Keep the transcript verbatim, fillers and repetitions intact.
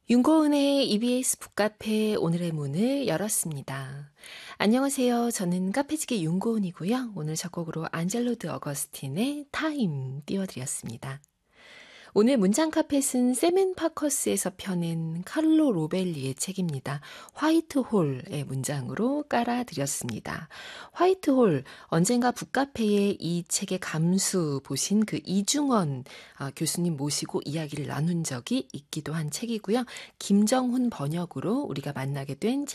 윤고은의 이비에스 북카페 오늘의 문을 열었습니다. 안녕하세요. 저는 카페지기 윤고은이고요. 오늘 작곡으로 안젤로 드 어거스틴의 타임 띄워드렸습니다. 오늘 문장 카펫은 세멘 파커스에서 펴낸 칼로 로벨리의 책입니다. 화이트홀의 문장으로 깔아드렸습니다. 화이트홀, 언젠가 북카페에 이 책의 감수 보신 그 이중원 교수님 모시고 이야기를 나눈 적이 있기도 한 책이고요. 김정훈 번역으로 우리가 만나게 된